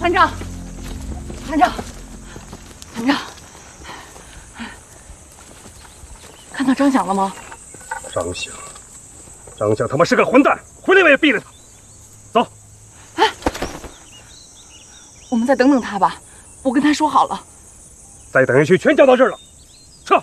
团长，团长，团长，看到张响了吗？ 张响他妈是个混蛋，回来我也毙了他。走。 哎，我们再等等他吧，我跟他说好了。 再等下去全叫到这儿了。